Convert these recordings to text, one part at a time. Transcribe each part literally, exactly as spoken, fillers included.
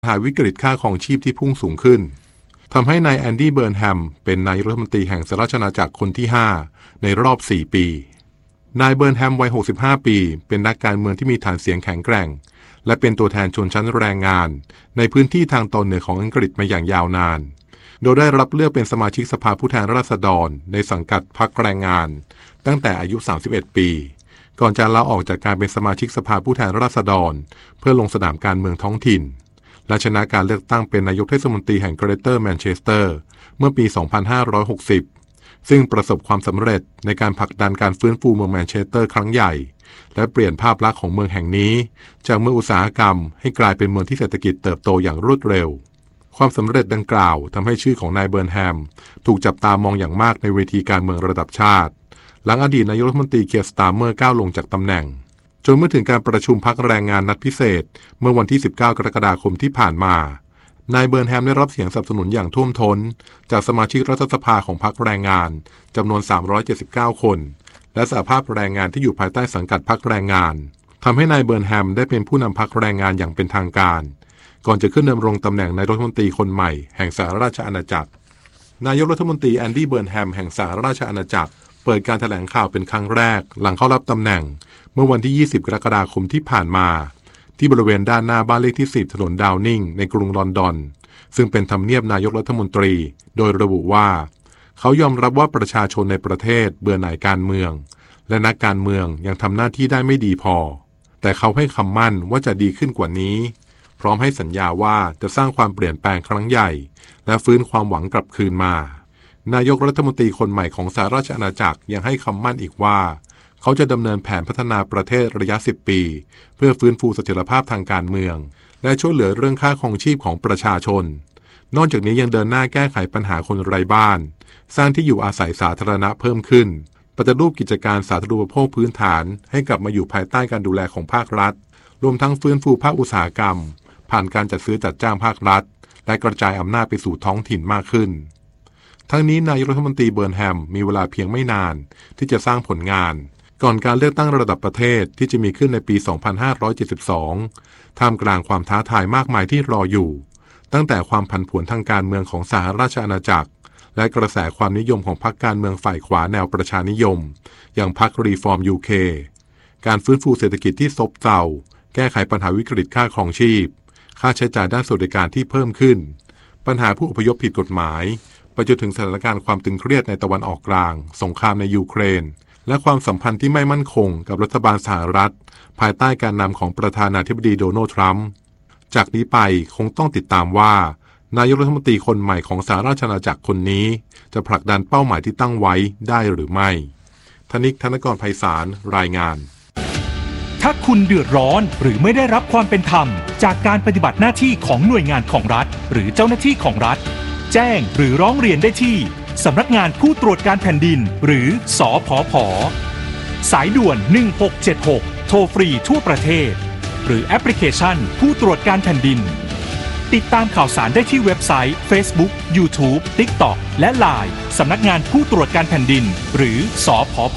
หาวิกฤตค่าครองชีพที่พุ่งสูงขึ้นทำให้นายแอนดี้เบิร์นแฮมเป็นนายกรัฐมนตรีแห่งสหราชอาณาจักรคนที่ห้าในรอบสี่ปีนายเบิร์นแฮมวัยหกสิบห้าปีเป็นนักการเมืองที่มีฐานเสียงแข็งแกร่งและเป็นตัวแทนชนชั้นแรงงานในพื้นที่ทางตอนเหนือของอังกฤษมาอย่างยาวนานโดยได้รับเลือกเป็นสมาชิกสภาผู้แทนราษฎรในสังกัดพรรคแรงงานตั้งแต่อายุสามสิบเอ็ดปีก่อนจะลาออกจากการเป็นสมาชิกสภาผู้แทนราษฎรเพื่อลงสนามการเมืองท้องถิ่นและชนะการเลือกตั้งเป็นนายกเทศมนตรีแห่งเกรเตอร์แมนเชสเตอร์เมื่อปี สองพันห้าร้อยหกสิบ ซึ่งประสบความสำเร็จในการผลักดันการฟื้นฟูเมืองแมนเชสเตอร์ครั้งใหญ่และเปลี่ยนภาพลักษณ์ของเมืองแห่งนี้จากเมืองอุตสาหกรรมให้กลายเป็นเมืองที่เศรษฐกิจเติบโตอย่างรวดเร็วความสำเร็จดังกล่าวทำให้ชื่อของนายเบิร์นแฮมถูกจับตามองอย่างมากในเวทีการเมืองระดับชาติหลังอดีตนายกรัฐมนตรีเคียร์ สตาร์เมอร์ก้าวลงจากตำแหน่งจนเมื่อถึงการประชุมพรรคแรงงานนัดพิเศษเมื่อวันที่สิบเก้ากรกฎาคมที่ผ่านมานายเบิร์นแฮมได้รับเสียงสนับสนุนอย่างท่วมท้นจากสมาชิกรัฐสภาของพรรคแรงงานจำนวนสามร้อยเจ็ดสิบเก้าคนและสหภาพแรงงานที่อยู่ภายใต้สังกัดพรรคแรงงานทำให้นายเบิร์นแฮมได้เป็นผู้นำพรรคแรงงานอย่างเป็นทางการก่อนจะขึ้นดำรงตำแหน่งนายกรัฐมนตรีคนใหม่แห่งสหราชอาณาจักรนายกรัฐมนตรีแอนดี้เบิร์นแฮมแห่งสหราชอาณาจักรเปิดการแถลงข่าวเป็นครั้งแรกหลังเข้ารับตำแหน่งเมื่อวันที่ยี่สิบกรกฎาคมที่ผ่านมาที่บริเวณด้านหน้าบ้านเลขที่สิบถนนดาวนิงในกรุงลอนดอนซึ่งเป็นทำเนียบนายกรัฐมนตรีโดยระบุว่าเขายอมรับว่าประชาชนในประเทศเบื่อหน่ายการเมืองและนักการเมืองยังทำหน้าที่ได้ไม่ดีพอแต่เขาให้คำมั่นว่าจะดีขึ้นกว่านี้พร้อมให้สัญญาว่าจะสร้างความเปลี่ยนแปลงครั้งใหญ่และฟื้นความหวังกลับคืนมานายกรัฐมนตรีคนใหม่ของสหราชอาณาจักรยังให้คำมั่นอีกว่าเขาจะดำเนินแผนพัฒนาประเทศระยะสิบปีเพื่อฟื้นฟูเสถียรภาพทางการเมืองและช่วยเหลือเรื่องค่าครองชีพของประชาชนนอกจากนี้ยังเดินหน้าแก้ไขปัญหาคนไร้บ้านสร้างที่อยู่อาศัยสาธารณะเพิ่มขึ้นปฏิรูปกิจการสาธารณูปโภคพื้นฐานให้กลับมาอยู่ภายใต้การดูแลของภาครัฐรวมทั้งฟื้นฟูภาคอุตสาหกรรมผ่านการจัดซื้อจัดจ้างภาครัฐและกระจายอำนาจไปสู่ท้องถิ่นมากขึ้นทั้งนี้นายกรัฐมนตรีเบิร์นแฮมมีเวลาเพียงไม่นานที่จะสร้างผลงานก่อนการเลือกตั้งระดับประเทศที่จะมีขึ้นในปี สองพันห้าร้อยเจ็ดสิบสอง ท่ามกลางความท้าทายมากมายที่รออยู่ตั้งแต่ความผันผวนทางการเมืองของสหราชอาณาจักรและกระแสความนิยมของพรรคการเมืองฝ่ายขวาแนวประชานิยมอย่างพรรครีฟอร์ม ยู เค การฟื้นฟูเศรษฐกิจที่ซบเซาแก้ไขปัญหาวิกฤตค่าครองชีพค่าใช้จ่ายด้านสวัสดิการที่เพิ่มขึ้นปัญหาผู้อพยพผิดกฎหมายไปจนถึงสถานการณ์ความตึงเครียดในตะวันออกกลางสงครามในยูเครนและความสัมพันธ์ที่ไม่มั่นคงกับรัฐบาลสหรัฐภายใต้การนำของประธานาธิบดีโดนัลด์ทรัมป์จากนี้ไปคงต้องติดตามว่านายกรัฐมนตรีคนใหม่ของสหราชอาณาจักรคนนี้จะผลักดันเป้าหมายที่ตั้งไว้ได้หรือไม่ธนิก ธนกรไพศาลรายงานถ้าคุณเดือดร้อนหรือไม่ได้รับความเป็นธรรมจากการปฏิบัติหน้าที่ของหน่วยงานของรัฐหรือเจ้าหน้าที่ของรัฐแจ้งหรือร้องเรียนได้ที่สำนักงานผู้ตรวจการแผ่นดินหรือสผผ.สายด่วนหนึ่งหกเจ็ดหกโทรฟรีทั่วประเทศหรือแอปพลิเคชันผู้ตรวจการแผ่นดินติดตามข่าวสารได้ที่เว็บไซต์ Facebook YouTube TikTok และ ไลน์ สำนักงานผู้ตรวจการแผ่นดินหรือสผผ.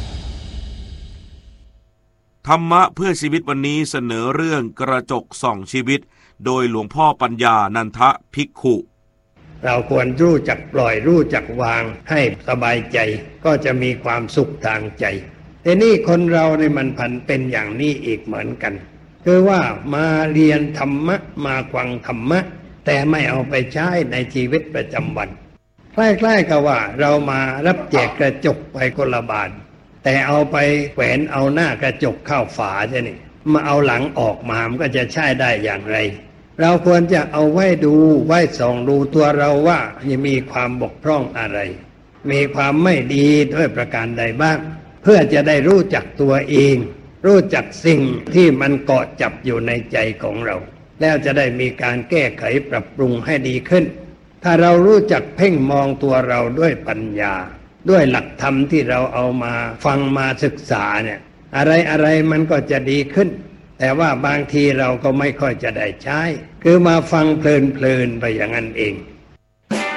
ธรรมะเพื่อชีวิตวันนี้เสนอเรื่องกระจกส่องชีวิตโดยหลวงพ่อปัญญานันทภิกขุเราควรรู้จักปล่อยรู้จักวางให้สบายใจก็จะมีความสุขทางใจแต่นี่คนเราเนี่ยมันผันเป็นอย่างนี้อีกเหมือนกันคือว่ามาเรียนธรรมะมาฟังธรรมะแต่ไม่เอาไปใช้ในชีวิตประจำวันคล้ายๆกับว่าเรามารับแจกกระจกไปคนละบาทแต่เอาไปแขวนเอาหน้ากระจกเข้าฝาใช่นี่มาเอาหลังออกมามันก็จะใช้ได้อย่างไรเราควรจะเอาไว้ดูไว้ส่องดูตัวเราว่ามีความบกพร่องอะไรมีความไม่ดีด้วยประการใดบ้างเพื่อจะได้รู้จักตัวเองรู้จักสิ่งที่มันเกาะจับอยู่ในใจของเราแล้วจะได้มีการแก้ไขปรับปรุงให้ดีขึ้นถ้าเรารู้จักเพ่งมองตัวเราด้วยปัญญาด้วยหลักธรรมที่เราเอามาฟังมาศึกษาเนี่ยอะไรอะไรมันก็จะดีขึ้นแต่ว่าบางทีเราก็ไม่ค่อยจะได้ใช้คือมาฟังเพลินๆไปอย่างนั้นเอง